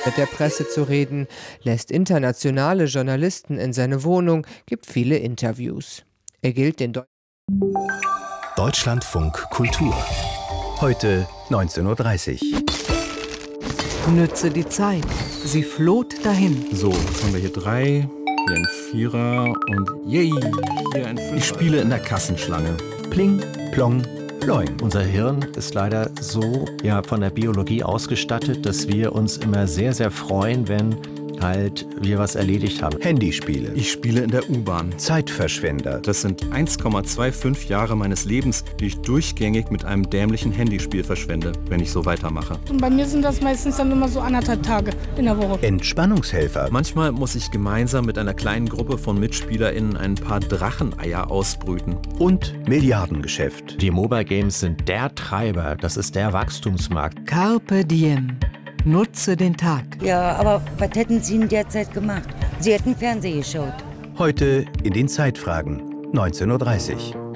mit der Presse zu reden, lässt internationale Journalisten in seine Wohnung, gibt viele Interviews. Er gilt den Deutschlandfunk Kultur. Heute 19:30 Uhr. Nütze die Zeit. Sie floht dahin. So, jetzt haben wir hier 3, hier ein 4er und yay, hier ein 5er. Ich spiele in der Kassenschlange. Pling, plong, ploing. Unser Hirn ist leider so von der Biologie ausgestattet, dass wir uns immer sehr, sehr freuen, wenn wir was erledigt haben. Handyspiele. Ich spiele in der U-Bahn. Zeitverschwender. Das sind 1,25 Jahre meines Lebens, die ich durchgängig mit einem dämlichen Handyspiel verschwende, wenn ich so weitermache. Und bei mir sind das meistens dann immer so 1,5 Tage in der Woche. Entspannungshelfer. Manchmal muss ich gemeinsam mit einer kleinen Gruppe von MitspielerInnen ein paar Dracheneier ausbrüten. Und Milliardengeschäft. Die Mobile Games sind der Treiber, das ist der Wachstumsmarkt. Carpe diem. Nutze den Tag. Ja, aber was hätten Sie in der Zeit gemacht? Sie hätten Fernsehen geschaut. Heute in den Zeitfragen, 19:30 Uhr.